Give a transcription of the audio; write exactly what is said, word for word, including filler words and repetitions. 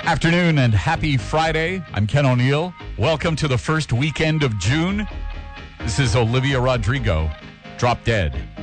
Afternoon and happy Friday. I'm Ken O'Neill. Welcome to the first weekend of June. This is Olivia Rodrigo, Drop Dead.